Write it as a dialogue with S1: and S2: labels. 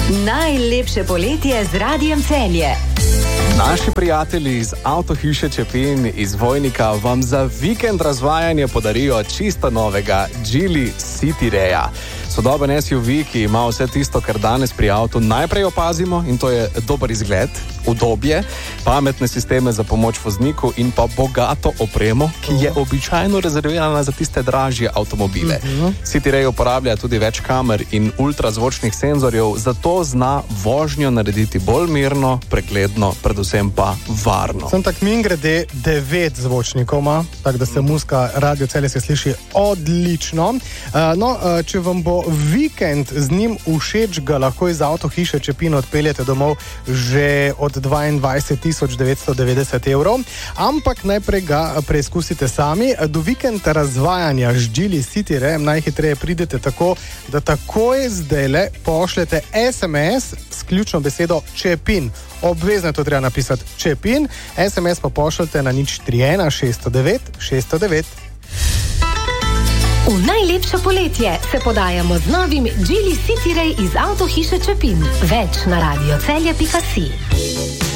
S1: Najlepše poletje z Radiem Celje.
S2: Naši prijatelji iz Avtohiše Čepin iz Vojnika vam za vikend razvajanja podarijo čisto novega Geely Cityreja. Sodoben SUV, ki ima vse tisto, kar danes pri avtu najprej opazimo, in to je dober izgled, udobje, pametne sisteme za pomoč vozniku in pa bogato opremo, ki je običajno rezervirana za tiste dražje avtomobile. Cityrej uporablja tudi več kamer in ultrazvočnih senzorjev, zato zna vožnjo narediti bolj mirno, pregledno, predvsem pa varno.
S3: Sem tak mimogrede 9 zvočnikov ima, tako da se muska Radio Celje se sliši odlično. Če vam bo vikend z njim všeč, ga lahko iz Avtohiše Čepin odpeljete domov že od 22.990 €, ampak najprej ga preizkusite sami. Do vikenda razvajanja z Geely Cityrejem najhitreje pridete tako, da takoj zdajle pošljete SMS s ključno besedo Čepin. Obvezno to treba napisati Čepin, SMS pa pošljete na 031 609 609.
S1: V najlepše poletje se podajamo z novim Geely Cityrej iz Avtohiše Čepin. Več na radiocelje.si.